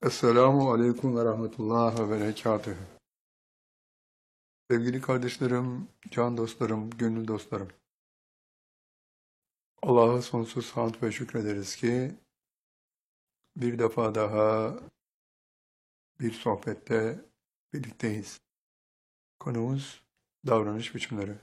Esselamu Aleyküm ve Rahmetullah ve Berekatühü. Sevgili kardeşlerim, can dostlarım, gönül dostlarım. Allah'a sonsuz hamd ve şükrederiz ki bir defa daha bir sohbette birlikteyiz. Konumuz davranış biçimleri.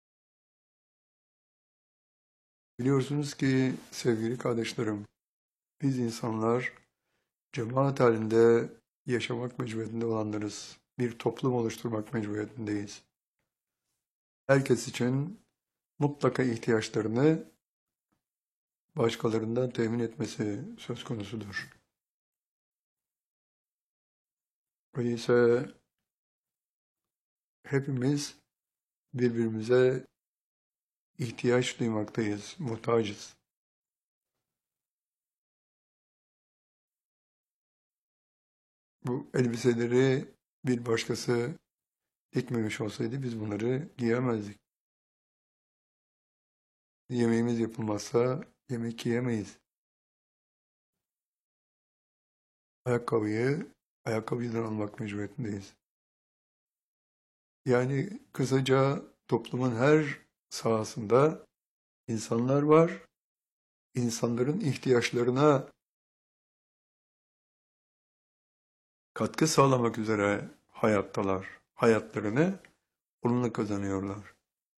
Biliyorsunuz ki sevgili kardeşlerim, biz insanlar cemaat halinde yaşamak mecburiyetinde olanlarız. Bir toplum oluşturmak mecburiyetindeyiz. Herkes için mutlaka ihtiyaçlarını başkalarından temin etmesi söz konusudur. Öyleyse hepimiz birbirimize ihtiyaç duymaktayız, muhtacız. Bu elbiseleri bir başkası dikmemiş olsaydı biz bunları giyemezdik. Yemeğimiz yapılmazsa yemek yiyemeyiz. Ayakkabıyı ayakkabıdan almak mecburiyetindeyiz. Yani kısaca toplumun her sahasında insanlar var. İnsanların ihtiyaçlarına katkı sağlamak üzere hayattalar. Hayatlarını onunla kazanıyorlar.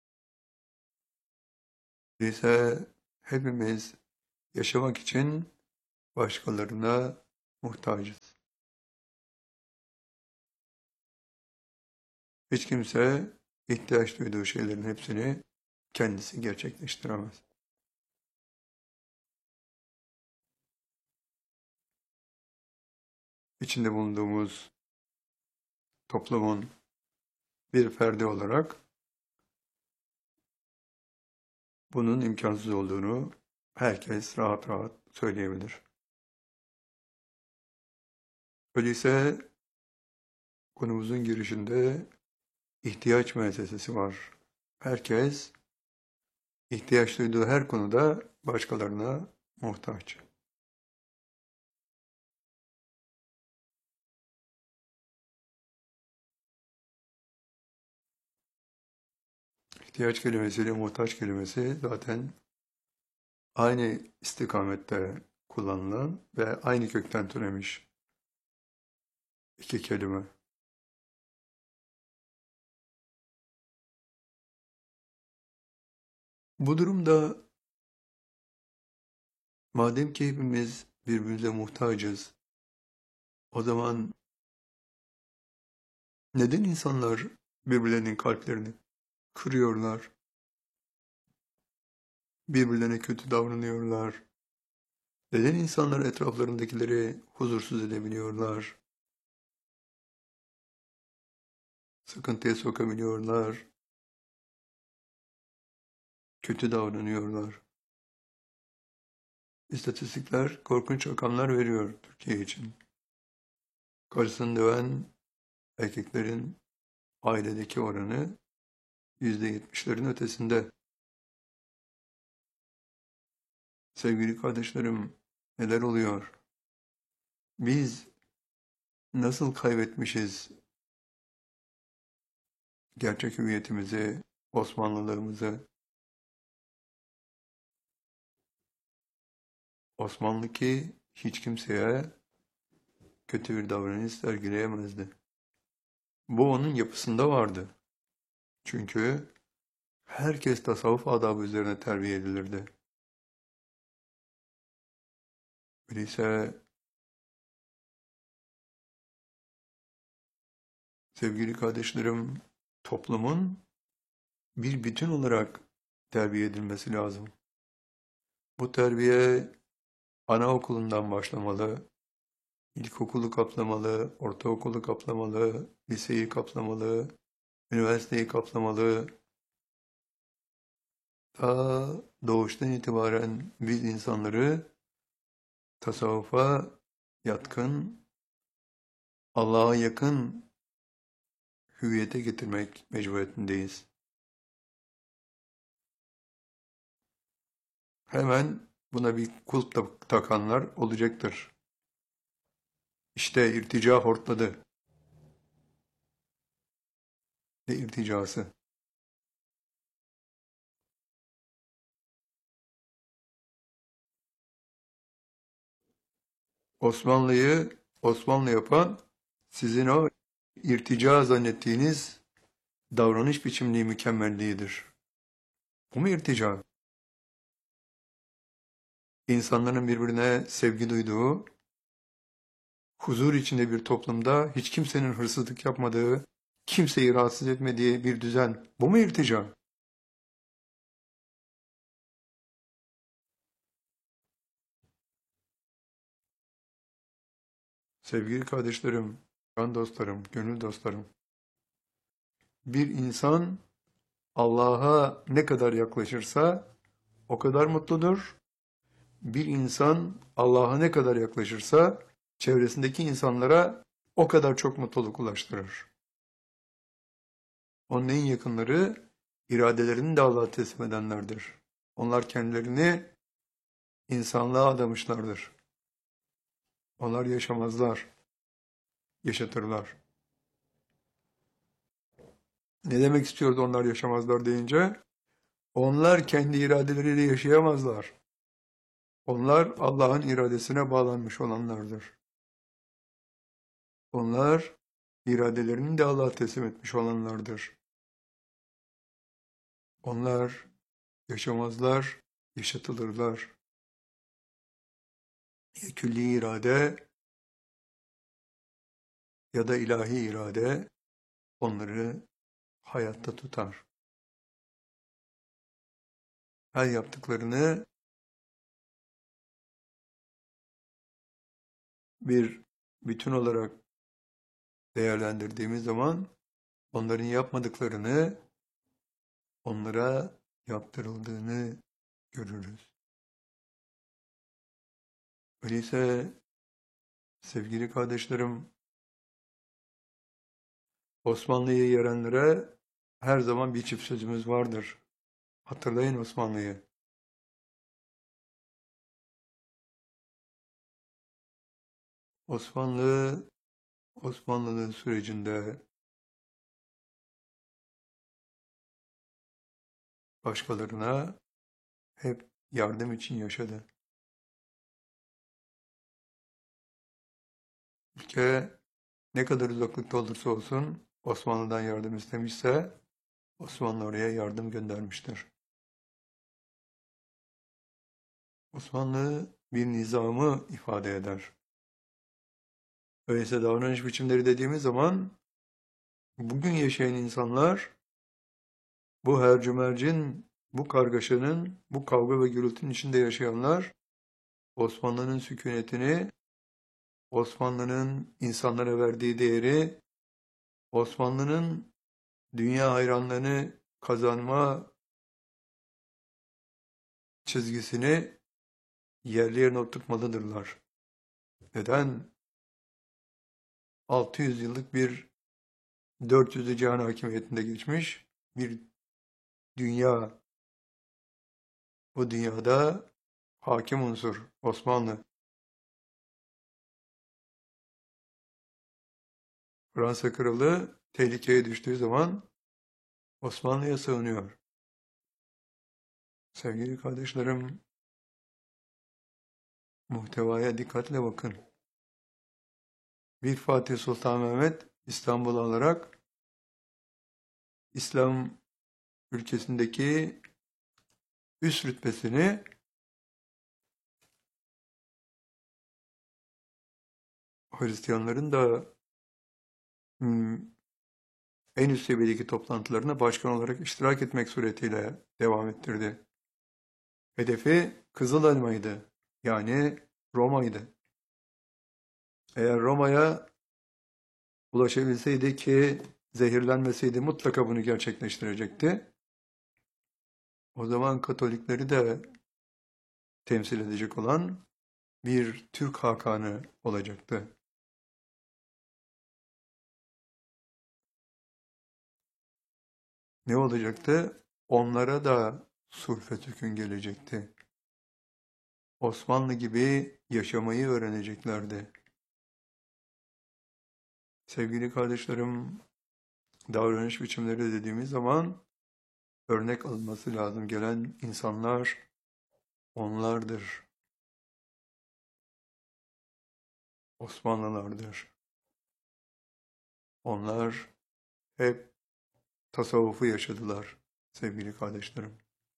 Ise hepimiz yaşamak için başkalarına muhtacız. Hiç kimse ihtiyaç duyduğu şeylerin hepsini kendisi gerçekleştiremez. İçinde bulunduğumuz toplumun bir ferdi olarak bunun imkansız olduğunu herkes rahat rahat söyleyebilir. Öyleyse konumuzun girişinde ihtiyaç meselesi var. Herkes ihtiyaç duyduğu her konuda başkalarına muhtaç. İhtiyaç kelimesiyle muhtaç kelimesi zaten aynı istikamette kullanılan ve aynı kökten türemiş iki kelime. Bu durumda madem ki hepimiz birbirimize muhtacız, o zaman neden insanlar birbirlerinin kalplerini kırıyorlar, birbirlerine kötü davranıyorlar? Neden insanlar etraflarındakileri huzursuz edebiliyorlar, sıkıntıya sokabiliyorlar, kötü davranıyorlar? İstatistikler korkunç rakamlar veriyor Türkiye için. Karısını döven erkeklerin ailedeki oranı %70'lerin ötesinde. Sevgili kardeşlerim, neler oluyor? Biz nasıl kaybetmişiz gerçek hüviyetimizi, Osmanlılığımızı? Osmanlı ki hiç kimseye kötü bir davranış sergileyemezdi. Bu onun yapısında vardı. Çünkü herkes tasavvuf adabı üzerine terbiye edilirdi. Öyleyse sevgili kardeşlerim, toplumun bir bütün olarak terbiye edilmesi lazım. Bu terbiye anaokulundan başlamalı, ilkokulu kaplamalı, ortaokulu kaplamalı, liseyi kaplamalı, üniversiteyi kaplamalı. Ta doğuştan itibaren biz insanları tasavvufa yatkın, Allah'a yakın hüviyete getirmek mecburiyetindeyiz. Hemen buna bir kulp takanlar olacaktır. İşte irtica hortladı. Ne irticası? Osmanlı yapan sizin o irtica zannettiğiniz davranış biçimliği mükemmelliğidir. Bu mu irtica? İnsanların birbirine sevgi duyduğu, huzur içinde bir toplumda hiç kimsenin hırsızlık yapmadığı, kimseyi rahatsız etmediği bir düzen. Bu mu irtica? Sevgili kardeşlerim, can dostlarım, gönül dostlarım. Bir insan Allah'a ne kadar yaklaşırsa o kadar mutludur. Bir insan Allah'a ne kadar yaklaşırsa çevresindeki insanlara o kadar çok mutluluk ulaştırır. Onun en yakınları iradelerini de Allah'a teslim edenlerdir. Onlar kendilerini insanlığa adamışlardır. Onlar yaşamazlar, yaşatırlar. Ne demek istiyordu onlar yaşamazlar deyince? Onlar kendi iradeleriyle yaşayamazlar. Onlar Allah'ın iradesine bağlanmış olanlardır. Onlar iradelerini de Allah'a teslim etmiş olanlardır. Onlar yaşamazlar, yaşatılırlar. Ya külli irade ya da ilahi irade onları hayatta tutar. Her yaptıklarını bir bütün olarak değerlendirdiğimiz zaman onların yapmadıklarını onlara yaptırıldığını görürüz. Öyleyse sevgili kardeşlerim, Osmanlı'yı yerenlere her zaman bir çift sözümüz vardır. Hatırlayın Osmanlı'yı. Osmanlı, Osmanlılığı sürecinde başkalarına hep yardım için yaşadı. Ülke ne kadar uzaklıkta olursa olsun Osmanlı'dan yardım istemişse Osmanlı oraya yardım göndermiştir. Osmanlı bir nizamı ifade eder. Öyleyse davranış biçimleri dediğimiz zaman bugün yaşayan insanlar bu hercümercin, bu kargaşanın, bu kavga ve gürültünün içinde yaşayanlar Osmanlı'nın sükunetini, Osmanlı'nın insanlara verdiği değeri, Osmanlı'nın dünya hayranlarını kazanma çizgisini yerli yerine oturtmalıdırlar. Neden? 600 yıllık bir 400'lü cihan hakimiyetinde geçmiş bir dünya. Bu dünyada hakim unsur Osmanlı. Fransa kralı tehlikeye düştüğü zaman Osmanlı'ya sığınıyor. Sevgili kardeşlerim, muhtevaya dikkatle bakın. Bir Fatih Sultan Mehmet İstanbul'u alarak İslam ülkesindeki üst rütbesini Hristiyanların da hmm, en üst seviyedeki toplantılarına başkan olarak iştirak etmek suretiyle devam ettirdi. Hedefi Kızıl Elma'ydı. Yani Roma'ydı. Eğer Roma'ya ulaşabilseydi ki zehirlenmeseydi mutlaka bunu gerçekleştirecekti. O zaman Katolikleri de temsil edecek olan bir Türk Hakanı olacaktı. Ne olacaktı? Onlara da sulh ve sükun gelecekti. Osmanlı gibi yaşamayı öğreneceklerdi. Sevgili kardeşlerim, davranış biçimleri dediğimiz zaman örnek alınması lazım gelen insanlar onlardır. Osmanlılardır. Onlar hep tasavvufu yaşadılar sevgili kardeşlerim.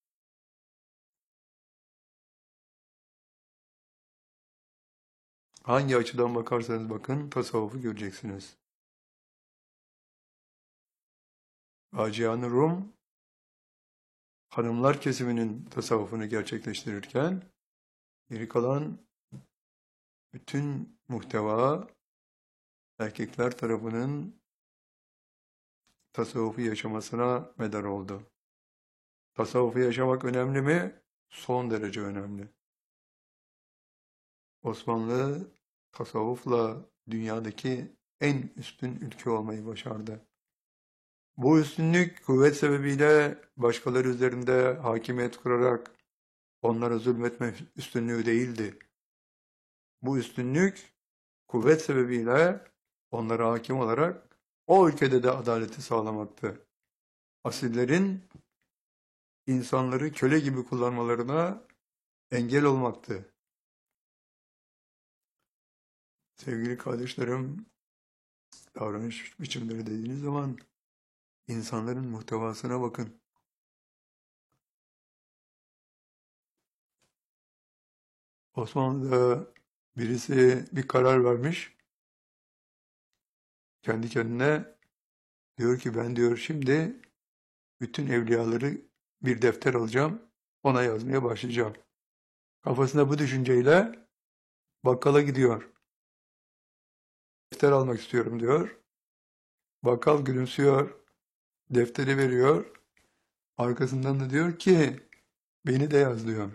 Hangi açıdan bakarsanız bakın tasavvufu göreceksiniz. Gaciyan-ı Rum hanımlar kesiminin tasavvufunu gerçekleştirirken geri kalan bütün muhteva erkekler tarafının tasavvufu yaşamasına medar oldu. Tasavvufu yaşamak önemli mi? Son derece önemli. Osmanlı tasavvufla dünyadaki en üstün ülke olmayı başardı. Bu üstünlük kuvvet sebebiyle başkaları üzerinde hakimiyet kurarak onlara zulmetme üstünlüğü değildi. Bu üstünlük kuvvet sebebiyle onlara hakim olarak o ülkede de adaleti sağlamaktı. Asillerin insanları köle gibi kullanmalarına engel olmaktı. Sevgili kardeşlerim, davranış biçimleri dediğiniz zaman insanların muhtevasına bakın. Osmanlı'da birisi bir karar vermiş. Kendi kendine diyor ki ben diyor şimdi bütün evliyaları bir defter alacağım. Ona yazmaya başlayacağım. Kafasında bu düşünceyle bakkala gidiyor. Defter almak istiyorum diyor. Bakkal gülümsüyor. Defteri veriyor. Arkasından da diyor ki beni de yaz diyor.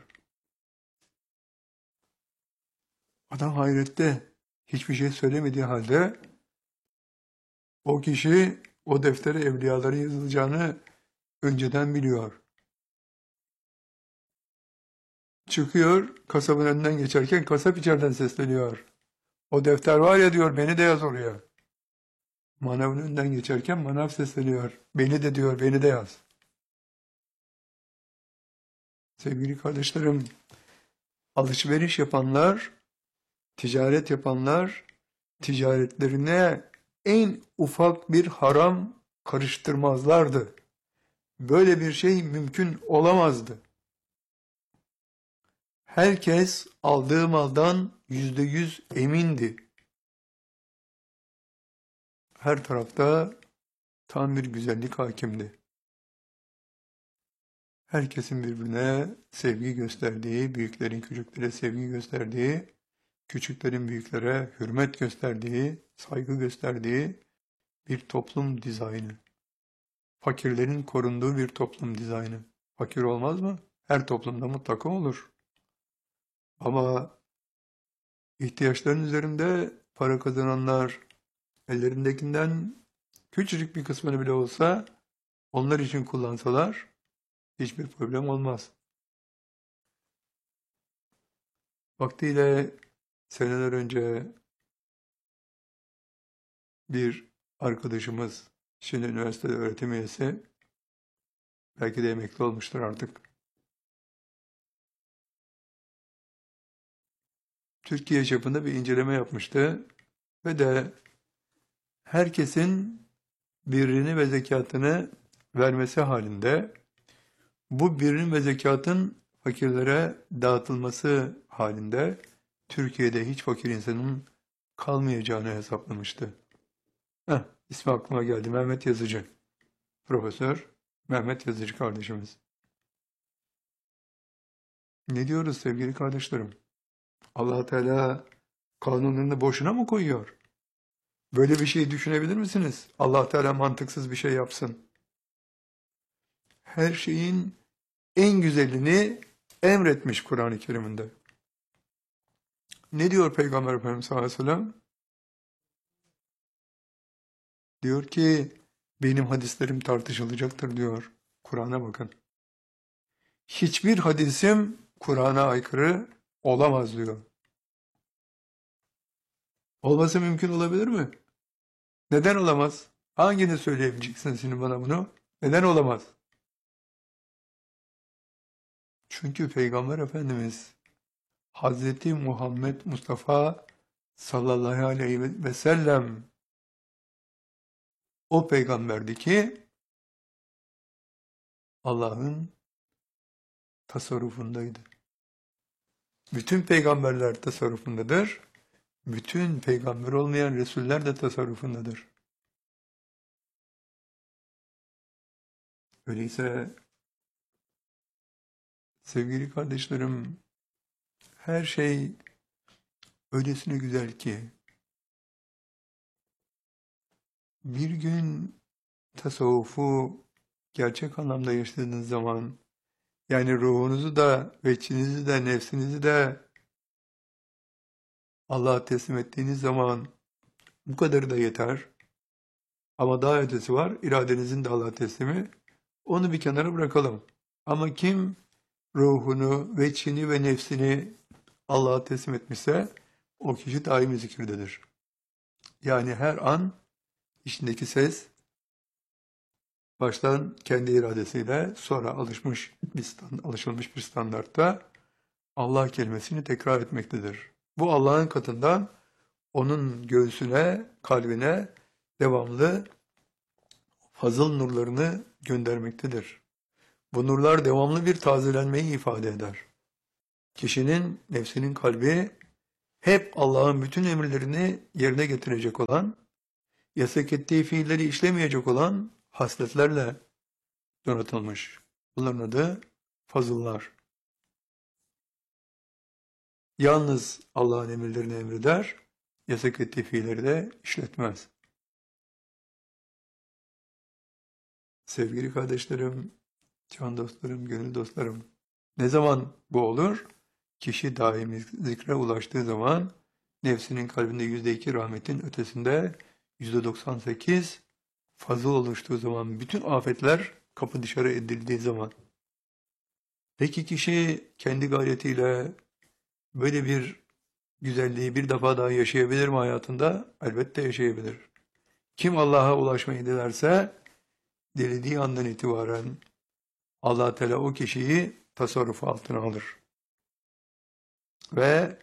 Adam hayrette. Hiçbir şey söylemediği halde o kişi o deftere evliyaların yazılacağını önceden biliyor. Çıkıyor, kasabın önünden geçerken kasap içeriden sesleniyor. O defter var ya diyor, beni de yaz oraya. Manavın önünden geçerken manav sesleniyor. Beni de diyor, beni de yaz. Sevgili kardeşlerim, alışveriş yapanlar, ticaret yapanlar, ticaretlerine en ufak bir haram karıştırmazlardı. Böyle bir şey mümkün olamazdı. Herkes aldığı maldan %100 emindi. Her tarafta tam bir güzellik hakimdi. Herkesin birbirine sevgi gösterdiği, büyüklerin küçüklere sevgi gösterdiği, küçüklerin büyüklere hürmet gösterdiği, saygı gösterdiği bir toplum dizaynı. Fakirlerin korunduğu bir toplum dizaynı. Fakir olmaz mı? Her toplumda mutlaka olur. Ama ihtiyaçların üzerinde para kazananlar, ellerindekinden küçücük bir kısmını bile olsa onlar için kullansalar hiçbir problem olmaz. Vaktiyle seneler önce bir arkadaşımız, şimdi üniversitede öğretim üyesi, belki de emekli olmuştur artık. Türkiye çapında bir inceleme yapmıştı ve de herkesin birrini ve zekatını vermesi halinde bu birinin ve zekatın fakirlere dağıtılması halinde Türkiye'de hiç fakir insanın kalmayacağını hesaplamıştı. İsmi aklıma geldi. Mehmet Yazıcı. Profesör Mehmet Yazıcı kardeşimiz. Ne diyoruz sevgili kardeşlerim? Allah Teala kanunlarını boşuna mı koyuyor? Böyle bir şey düşünebilir misiniz? Allah Teala mantıksız bir şey yapsın. Her şeyin en güzelini emretmiş Kur'an-ı Kerim'inde. Ne diyor Peygamber Efendimiz sallallahu aleyhi ve sellem? Diyor ki benim hadislerim tartışılacaktır diyor. Kur'an'a bakın. Hiçbir hadisim Kur'an'a aykırı olamaz diyor. Olması mümkün olabilir mi? Neden olamaz? Hangini söyleyebileceksin şimdi bana bunu? Neden olamaz? Çünkü Peygamber Efendimiz Hazreti Muhammed Mustafa sallallahu aleyhi ve sellem o peygamberdi ki Allah'ın tasarrufundaydı. Bütün peygamberler tasarrufundadır. Bütün peygamber olmayan Resuller de tasarrufundadır. Öyleyse sevgili kardeşlerim, her şey öylesine güzel ki bir gün tasavvufu gerçek anlamda yaşadığınız zaman, yani ruhunuzu da, veçinizi de, nefsinizi de Allah'a teslim ettiğiniz zaman bu kadarı da yeter. Ama daha ötesi var, iradenizin de Allah'a teslimi. Onu bir kenara bırakalım. Ama kim ruhunu, veçini ve nefsini Allah'a teslim etmişse o kişi daimi zikirdedir. Yani her an içindeki ses baştan kendi iradesiyle sonra alışılmış bir standartta Allah kelimesini tekrar etmektedir. Bu Allah'ın katından onun göğsüne, kalbine devamlı fazıl nurlarını göndermektedir. Bu nurlar devamlı bir tazelenmeyi ifade eder. Kişinin, nefsinin kalbi hep Allah'ın bütün emirlerini yerine getirecek olan, yasak ettiği fiilleri işlemeyecek olan hasletlerle donatılmış. Bunların adı fazıllar. Yalnız Allah'ın emirlerini emreder, yasak ettiği fiilleri de işletmez. Sevgili kardeşlerim, can dostlarım, gönül dostlarım, ne zaman bu olur? Kişi daimi zikre ulaştığı zaman nefsinin kalbinde %2 rahmetin ötesinde %98 fazıl oluştuğu zaman, bütün afetler kapı dışarı edildiği zaman. Peki kişi kendi gayretiyle böyle bir güzelliği bir defa daha yaşayabilir mi hayatında? Elbette yaşayabilir. Kim Allah'a ulaşmayı dilerse dilediği andan itibaren Allah Teala o kişiyi tasarrufu altına alır. Ve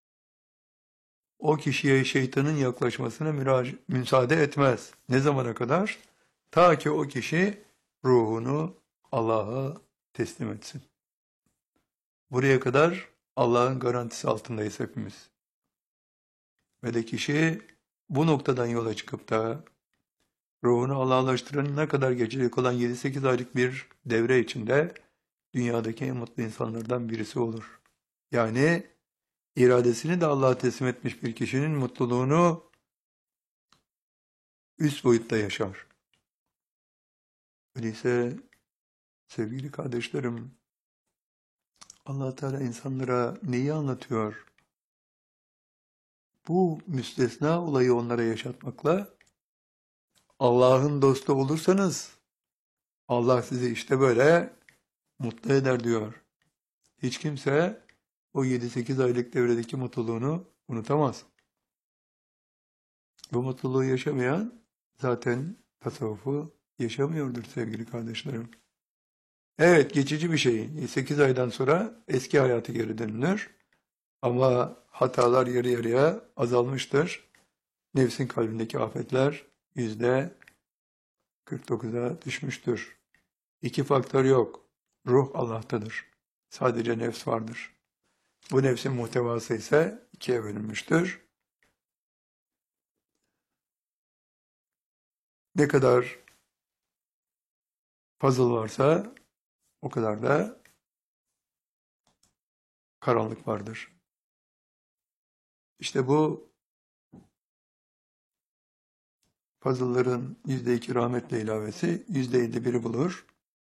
o kişiye şeytanın yaklaşmasına müsaade etmez. Ne zamana kadar? Ta ki o kişi ruhunu Allah'a teslim etsin. Buraya kadar Allah'ın garantisi altındayız hepimiz. Ve de kişi bu noktadan yola çıkıp da ruhunu Allah'laştırana kadar geçecek olan 7-8 aylık bir devre içinde dünyadaki en mutlu insanlardan birisi olur. Yani iradesini de Allah'a teslim etmiş bir kişinin mutluluğunu üst boyutta yaşar. Öyleyse sevgili kardeşlerim, Allah Teala insanlara neyi anlatıyor? Bu müstesna olayı onlara yaşatmakla Allah'ın dostu olursanız Allah sizi işte böyle mutlu eder diyor. Hiç kimse o 7-8 aylık devredeki mutluluğunu unutamaz. Bu mutluluğu yaşamayan zaten tasavvufu yaşamıyordur sevgili kardeşlerim. Evet, geçici bir şey. 8 aydan sonra eski hayatı geri dönülür. Ama hatalar yarı yarıya azalmıştır. Nefsin kalbindeki afetler %49'a düşmüştür. İki faktör yok. Ruh Allah'tadır. Sadece nefs vardır. Bu nefsin muhtevası ise ikiye bölünmüştür. Ne kadar fazıl varsa o kadar da karanlık vardır. İşte bu fazılların %2 rahmetle ilavesi %51'i bulur.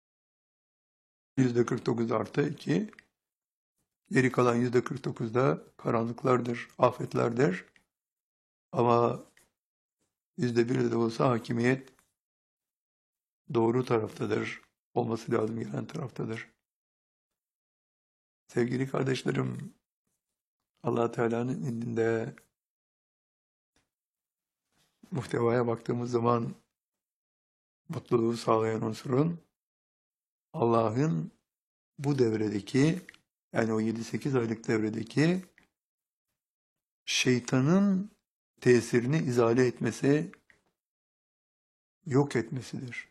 %49 artı 2. Geri kalan %49 da karanlıklardır, afetlerdir. Ama %1 de olsa hakimiyet doğru taraftadır. Olması lazım gelen taraftadır. Sevgili kardeşlerim, Allah Teala'nın indinde muhtevaya baktığımız zaman mutluluğu sağlayan unsurun Allah'ın bu devredeki, yani o 7-8 aylık devredeki şeytanın tesirini izale etmesi, yok etmesidir.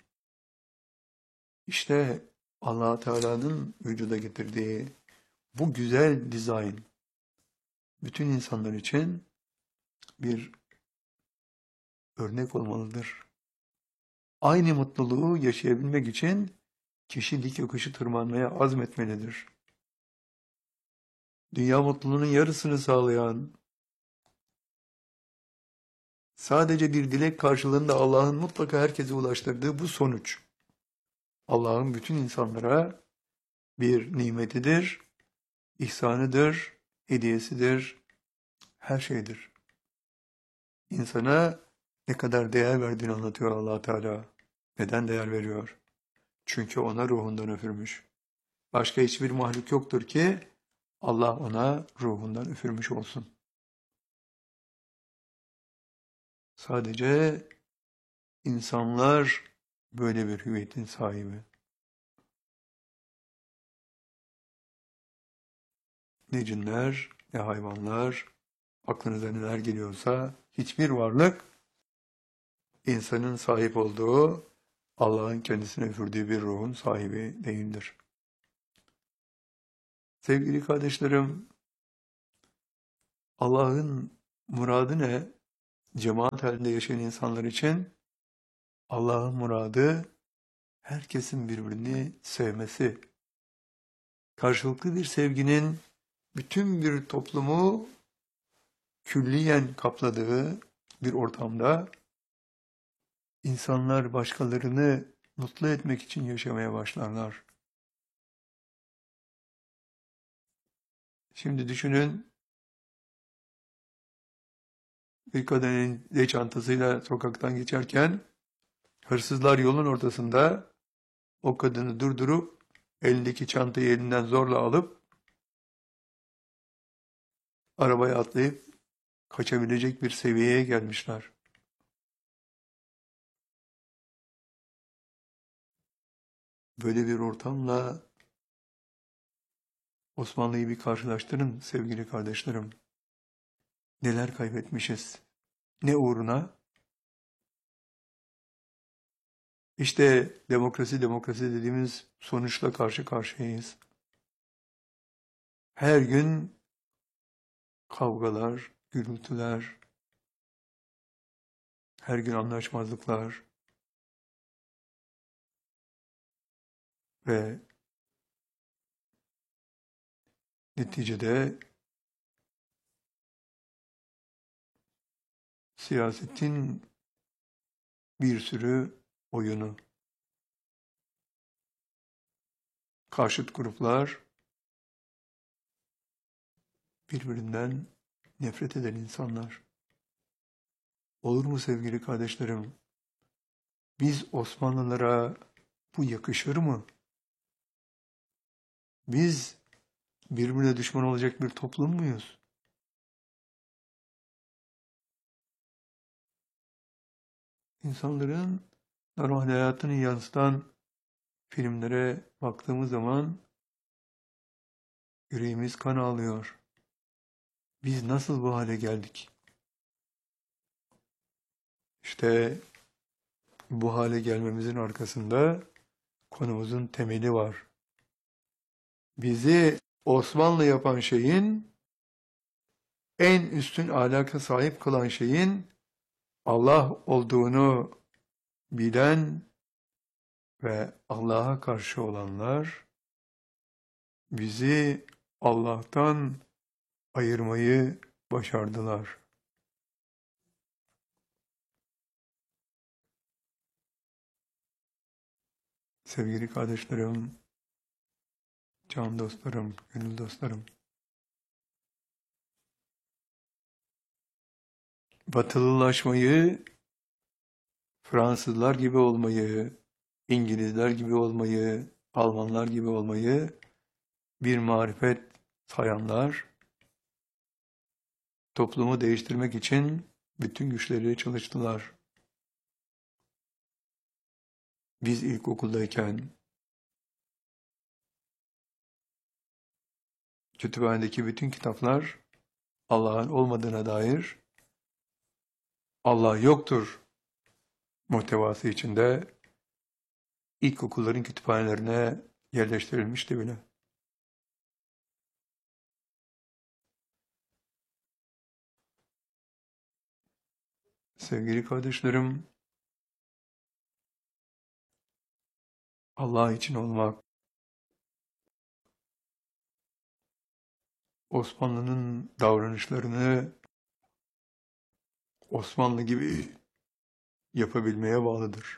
İşte Allah Teala'nın vücuda getirdiği bu güzel dizayn bütün insanlar için bir örnek olmalıdır. Aynı mutluluğu yaşayabilmek için kişi dik yokuşu tırmanmaya azmetmelidir. Dünya mutluluğunun yarısını sağlayan, sadece bir dilek karşılığında Allah'ın mutlaka herkese ulaştırdığı bu sonuç, Allah'ın bütün insanlara bir nimetidir, ihsanıdır, hediyesidir, her şeydir. İnsana ne kadar değer verdiğini anlatıyor Allah Teala. Neden değer veriyor? Çünkü ona ruhundan üfürmüş. Başka hiçbir mahluk yoktur ki Allah ona ruhundan üfürmüş olsun. Sadece insanlar böyle bir hüviyetin sahibi. Ne cinler, ne hayvanlar, aklınıza neler geliyorsa hiçbir varlık insanın sahip olduğu, Allah'ın kendisine üfürdüğü bir ruhun sahibi değildir. Sevgili kardeşlerim, Allah'ın muradı ne? Cemaat halinde yaşayan insanlar için Allah'ın muradı herkesin birbirini sevmesi. Karşılıklı bir sevginin bütün bir toplumu külliyen kapladığı bir ortamda insanlar başkalarını mutlu etmek için yaşamaya başlarlar. Şimdi düşünün, bir kadın elinde çantasıyla sokaktan geçerken hırsızlar yolun ortasında o kadını durdurup elindeki çantayı elinden zorla alıp arabaya atlayıp kaçabilecek bir seviyeye gelmişler. Böyle bir ortamla Osmanlı'yı bir karşılaştırın sevgili kardeşlerim. Neler kaybetmişiz? Ne uğruna? İşte demokrasi dediğimiz sonuçla karşı karşıyayız. Her gün kavgalar, gürültüler, her gün anlaşmazlıklar ve neticede siyasetin bir sürü oyunu, karşıt gruplar, birbirinden nefret eden insanlar. Olur mu sevgili kardeşlerim? Biz Osmanlılara bu yakışır mı? Biz birbirine düşman olacak bir toplum muyuz? İnsanların normal hayatını yansıtan filmlere baktığımız zaman yüreğimiz kan ağlıyor. Biz nasıl bu hale geldik? İşte bu hale gelmemizin arkasında konumuzun temeli var. Bizi Osmanlı yapan şeyin, en üstün ahlaka sahip kılan şeyin Allah olduğunu bilen ve Allah'a karşı olanlar bizi Allah'tan ayırmayı başardılar. Sevgili kardeşlerim, can dostlarım, gönül dostlarım, batılılaşmayı, Fransızlar gibi olmayı, İngilizler gibi olmayı, Almanlar gibi olmayı bir marifet sayanlar, toplumu değiştirmek için Bütün güçleriyle çalıştılar. Biz ilkokuldayken kütüphanedeki bütün kitaplar Allah'ın olmadığına dair, Allah yoktur muhtevası içinde ilkokulların kütüphanelerine yerleştirilmişti bile. Sevgili kardeşlerim, Allah için olmak, Osmanlı'nın davranışlarını Osmanlı gibi yapabilmeye bağlıdır.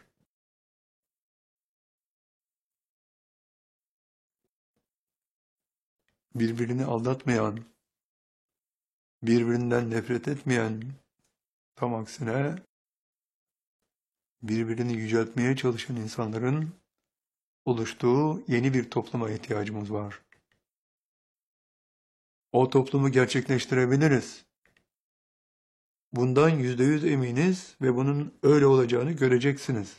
Birbirini aldatmayan, birbirinden nefret etmeyen, tam aksine birbirini yüceltmeye çalışan insanların oluştuğu yeni bir topluma ihtiyacımız var. O toplumu gerçekleştirebiliriz. Bundan %100 eminiz ve bunun öyle olacağını göreceksiniz.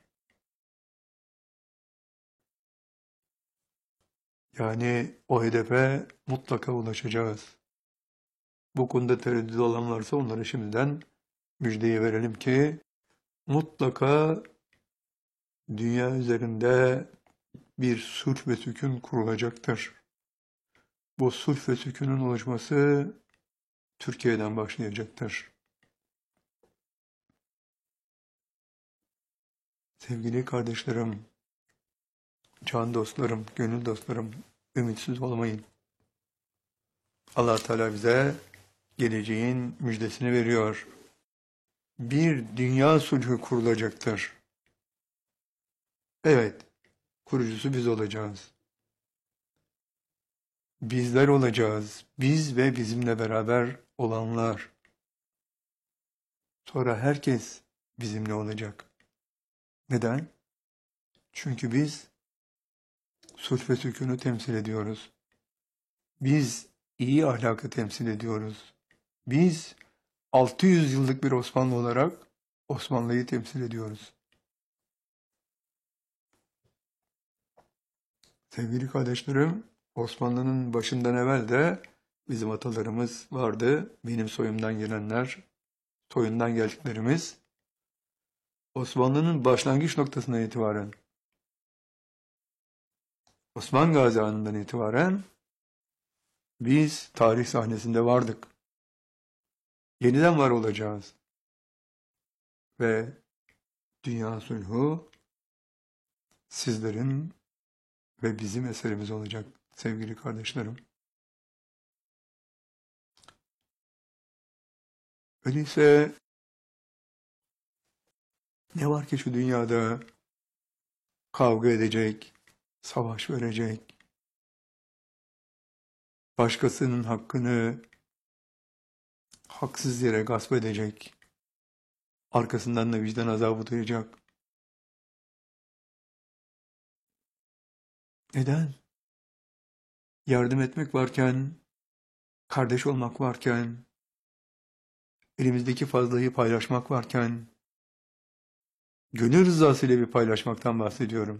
Yani o hedefe mutlaka ulaşacağız. Bu konuda tereddüt olan varsa onlara şimdiden müjdeyi verelim ki mutlaka dünya üzerinde bir sulh ve sükun kurulacaktır. Bu sulh ve sükunun oluşması Türkiye'den başlayacaktır. Sevgili kardeşlerim, can dostlarım, gönül dostlarım, ümitsiz olmayın. Allah Teala bize geleceğin müjdesini veriyor. Bir dünya sulhü kurulacaktır. Evet, kurucusu biz olacağız. Bizler olacağız. Biz ve bizimle beraber olanlar. Sonra herkes bizimle olacak. Neden? Çünkü biz sulh ve sükûnu temsil ediyoruz. Biz iyi ahlakı temsil ediyoruz. Biz 600 yıllık bir Osmanlı olarak Osmanlı'yı temsil ediyoruz. Sevgili kardeşlerim, Osmanlı'nın başından evvel de bizim atalarımız vardı. Benim soyumdan gelenler, soyundan geldiklerimiz. Osmanlı'nın başlangıç noktasından itibaren, Osman Gazi Hanı'ndan itibaren biz tarih sahnesinde vardık. Yeniden var olacağız. Ve dünya sulhu sizlerin ve bizim eserimiz olacak sevgili kardeşlerim. Öyleyse ne var ki şu dünyada kavga edecek, savaş verecek, başkasının hakkını haksız yere gasp edecek, arkasından da vicdan azabı duyacak. Neden? Yardım etmek varken, kardeş olmak varken, elimizdeki fazlayı paylaşmak varken, gönül rızası ile bir paylaşmaktan bahsediyorum.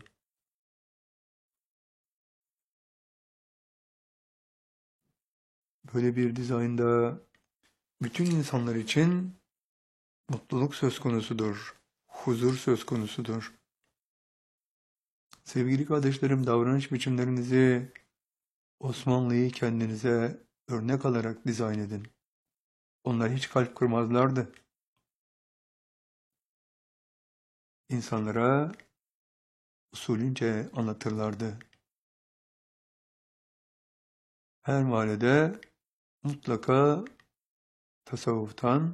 Böyle bir dizaynda bütün insanlar için mutluluk söz konusudur, huzur söz konusudur. Sevgili kardeşlerim, davranış biçimlerinizi Osmanlı'yı kendinize örnek alarak dizayn edin. Onlar hiç kalp kırmazlardı. İnsanlara usulünce anlatırlardı. Her mahallede mutlaka tasavvuftan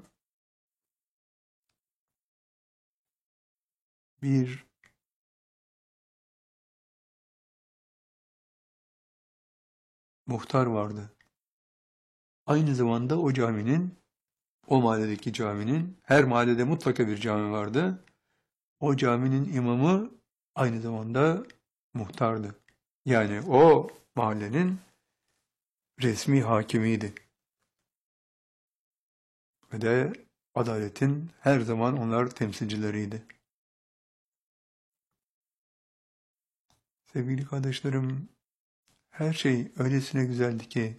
bir muhtar vardı. Aynı zamanda o caminin, o mahalledeki caminin, her mahallede mutlaka bir cami vardı. O caminin imamı aynı zamanda muhtardı. Yani o mahallenin resmi hakimiydi. Ve de Adaletin her zaman onlar temsilcileriydi. Sevgili kardeşlerim, her şey öylesine güzeldi ki,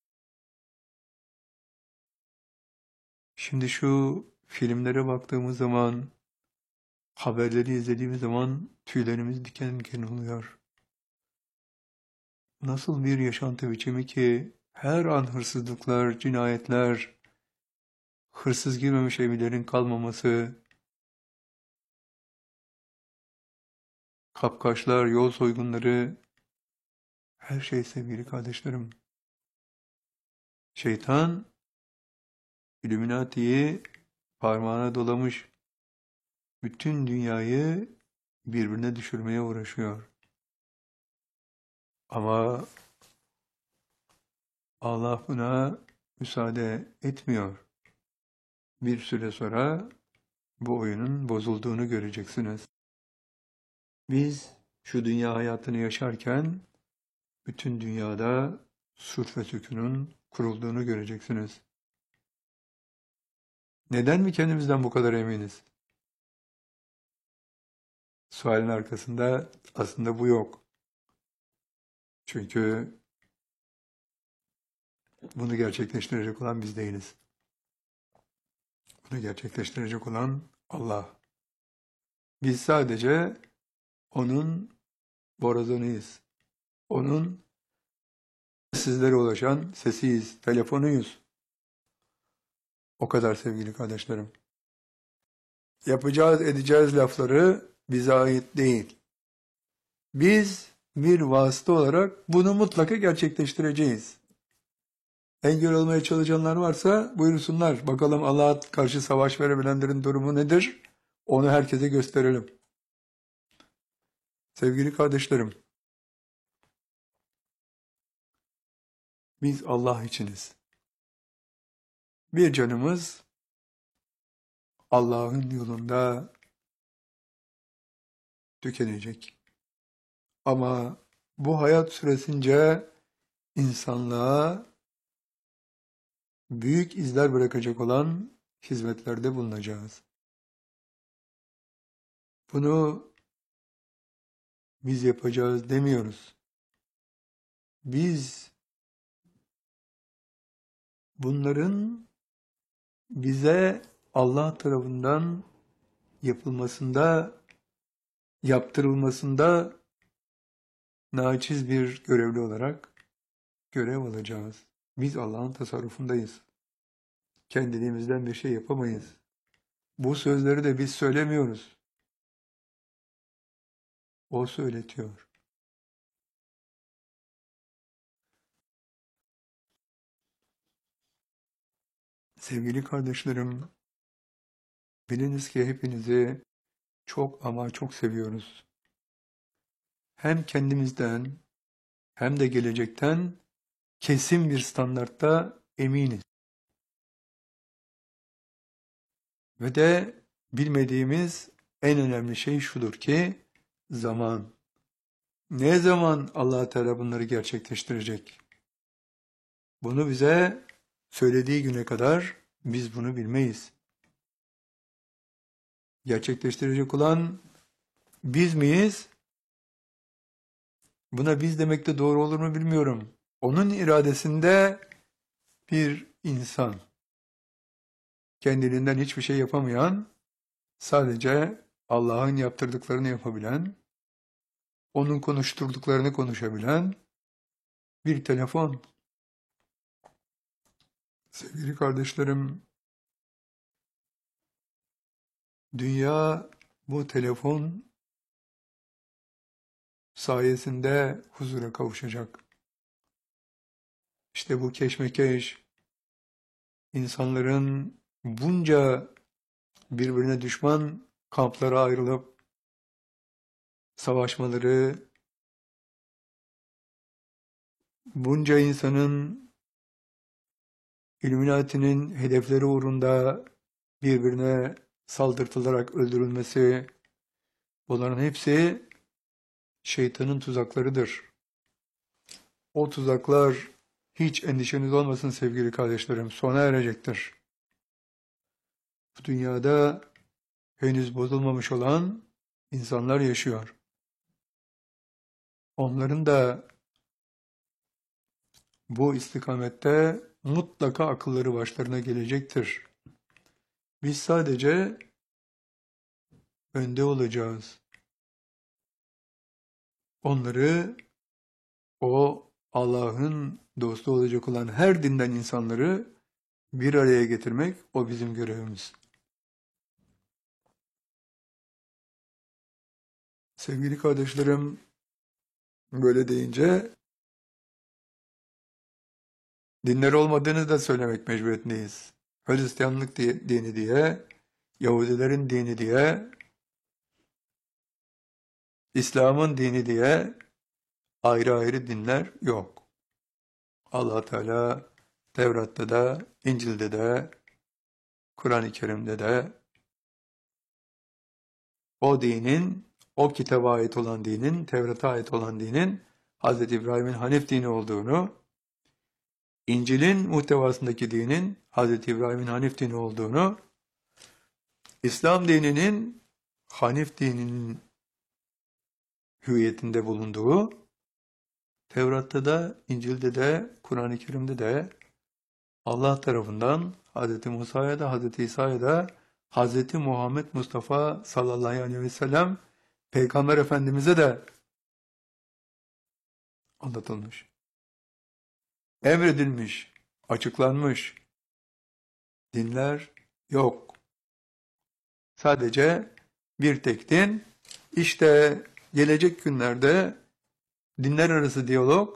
şimdi şu filmlere baktığımız zaman, haberleri izlediğimiz zaman tüylerimiz diken diken oluyor. Nasıl bir yaşantı biçimi ki her an hırsızlıklar, cinayetler, hırsız girmemiş evlerin kalmaması, kapkaçlar, yol soygunları, her şey sevgili kardeşlerim. Şeytan, Illuminati'yi parmağına dolamış, bütün dünyayı birbirine düşürmeye uğraşıyor. Ama Allah buna müsaade etmiyor. Bir süre sonra bu oyunun bozulduğunu göreceksiniz. Biz şu dünya hayatını yaşarken bütün dünyada sulh ve sükûnun kurulduğunu göreceksiniz. Neden mi kendimizden bu kadar eminiz? Sualin arkasında aslında bu yok. Çünkü bunu gerçekleştirecek olan biz değiliz. Bunu gerçekleştirecek olan Allah. Biz sadece onun borazanıyız. Onun sizlere ulaşan sesiyiz, telefonuyuz. O kadar sevgili kardeşlerim. Yapacağız, edeceğiz lafları bize ait değil. Biz bir vasıta olarak bunu mutlaka gerçekleştireceğiz. Engel olmaya çalışanlar varsa buyursunlar. Bakalım Allah'a karşı savaş verebilenlerin durumu nedir? Onu herkese gösterelim. Sevgili kardeşlerim, biz Allah içiniz. Bir canımız Allah'ın yolunda tükenecek. Ama bu hayat süresince insanlığa büyük izler bırakacak olan hizmetlerde bulunacağız. Bunu biz yapacağız demiyoruz. Biz bunların bize Allah tarafından yapılmasında, yaptırılmasında naçiz bir görevli olarak görev alacağız. Biz Allah'ın tasarrufundayız. Kendiliğimizden bir şey yapamayız. Bu sözleri de biz söylemiyoruz. O söyletiyor. Sevgili kardeşlerim, biliniz ki hepinizi çok ama çok seviyoruz. Hem kendimizden hem de gelecekten kesin bir standartta eminiz. Ve de bilmediğimiz en önemli şey şudur ki zaman. Ne zaman Allah Teala bunları gerçekleştirecek? Bunu bize söylediği güne kadar biz bunu bilmeyiz. Gerçekleştirecek olan biz miyiz? Buna biz demek de doğru olur mu bilmiyorum. Onun iradesinde bir insan, kendiliğinden hiçbir şey yapamayan, sadece Allah'ın yaptırdıklarını yapabilen, onun konuşturduklarını konuşabilen bir telefon. Sevgili kardeşlerim, dünya bu telefon sayesinde huzura kavuşacak. İşte bu keşmekeş, insanların bunca birbirine düşman kamplara ayrılıp savaşmaları, bunca insanın Illuminati'nin hedefleri uğrunda birbirine saldırtılarak öldürülmesi, bunların hepsi şeytanın tuzaklarıdır. O tuzaklar hiç endişeniz olmasın sevgili kardeşlerim, sona erecektir. Bu dünyada henüz bozulmamış olan insanlar yaşıyor. Onların da bu istikamette mutlaka akılları başlarına gelecektir. Biz sadece önde olacağız. Onları, o Allah'ın dostu olacak olan her dinden insanları bir araya getirmek, o bizim görevimiz. Sevgili kardeşlerim, böyle deyince dinler olmadığını da söylemek mecburiyetindeyiz. Hristiyanlık dini diye, Yahudilerin dini diye, İslam'ın dini diye ayrı ayrı dinler yok. Allah Teala Tevrat'ta da, İncil'de de, Kur'an-ı Kerim'de de o dinin, o kitaba ait olan dinin, Tevrat'a ait olan dinin Hz. İbrahim'in Hanif dini olduğunu, İncil'in muhtevasındaki dinin Hz. İbrahim'in Hanif dini olduğunu, İslam dininin Hanif dininin hüviyetinde bulunduğu, Tevrat'ta da, İncil'de de, Kur'an-ı Kerim'de de Allah tarafından Hz. Musa'ya da, Hz. İsa'ya da, Hz. Muhammed Mustafa sallallahu aleyhi ve sellem Peygamber Efendimiz'e de anlatılmış, emredilmiş, açıklanmış dinler yok. Sadece bir tek din, işte gelecek günlerde dinler arası diyalog,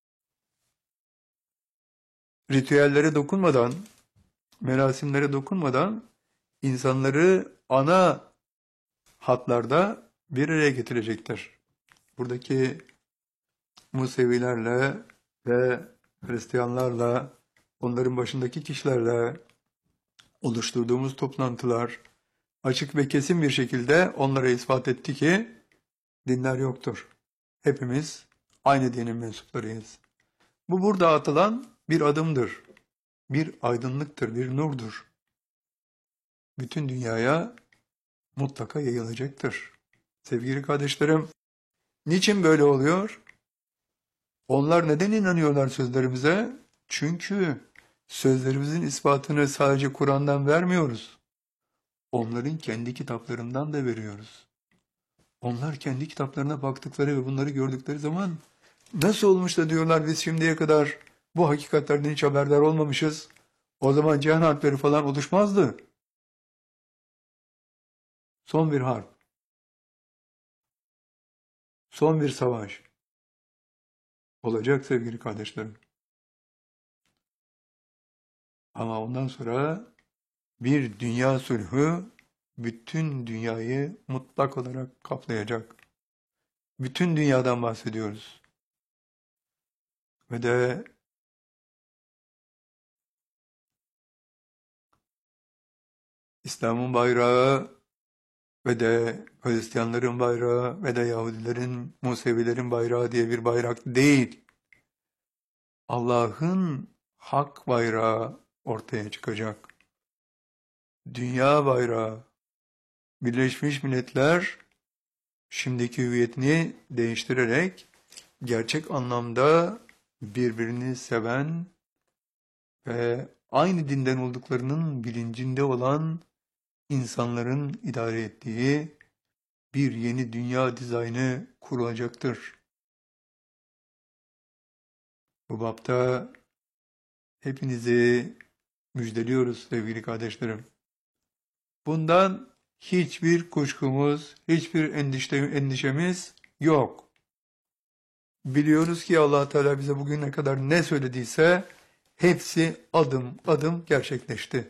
ritüellere dokunmadan, merasimlere dokunmadan insanları ana hatlarda bir araya getirecektir. Buradaki Musevilerle ve Hristiyanlarla, onların başındaki kişilerle oluşturduğumuz toplantılar açık ve kesin bir şekilde onlara ispat etti ki dinler yoktur. Hepimiz aynı dinin mensuplarıyız. Bu burada atılan bir adımdır, bir aydınlıktır, bir nurdur. Bütün dünyaya mutlaka yayılacaktır. Sevgili kardeşlerim, niçin böyle oluyor? Onlar neden inanıyorlar sözlerimize? Çünkü sözlerimizin ispatını sadece Kur'an'dan vermiyoruz. Onların kendi kitaplarından da veriyoruz. Onlar kendi kitaplarına baktıkları ve bunları gördükleri zaman nasıl olmuş da diyorlar biz şimdiye kadar bu hakikatlerden hiç haberdar olmamışız. O zaman cihan harpleri falan oluşmazdı. Son bir harp, son bir savaş olacak sevgili kardeşlerim. Ama ondan sonra bir dünya sulhü bütün dünyayı mutlak olarak kaplayacak. Bütün dünyadan bahsediyoruz. Ve de İslam'ın bayrağı ve de Hristiyanların bayrağı ve de Yahudilerin, Musevilerin bayrağı diye bir bayrak değil. Allah'ın hak bayrağı ortaya çıkacak. Dünya bayrağı. Birleşmiş Milletler şimdiki hüviyetini değiştirerek gerçek anlamda birbirini seven ve aynı dinden olduklarının bilincinde olan insanların idare ettiği bir yeni dünya dizaynı kurulacaktır. Bu bapta hepinizi müjdeliyoruz sevgili kardeşlerim. Bundan hiçbir kuşkumuz, hiçbir endişemiz yok. Biliyoruz ki Allah Teala bize bugüne kadar ne söylediyse hepsi adım adım gerçekleşti.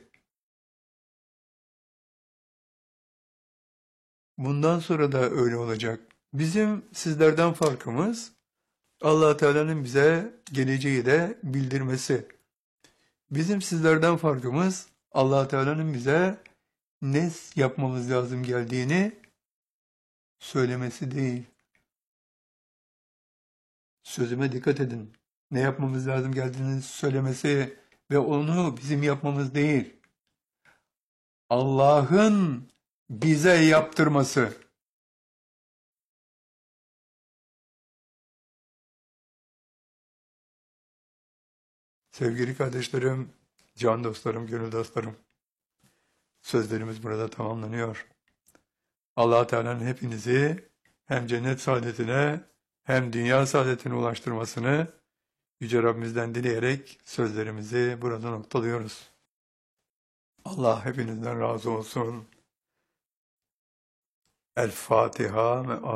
Bundan sonra da öyle olacak. Bizim sizlerden farkımız Allah Teala'nın bize geleceği de bildirmesi. Bizim sizlerden farkımız Allah Teala'nın bize ne yapmamız lazım geldiğini söylemesi değil. Sözüme dikkat edin. Ne yapmamız lazım geldiğini söylemesi ve onu bizim yapmamız değil. Allah'ın bize yaptırması. Sevgili kardeşlerim, can dostlarım, gönül dostlarım, sözlerimiz burada tamamlanıyor. Allah Teala'nın hepinizi hem cennet saadetine hem dünya saadetine ulaştırmasını Yüce Rabbimizden dileyerek sözlerimizi burada noktalıyoruz. Allah hepinizden razı olsun. El Fatiha ve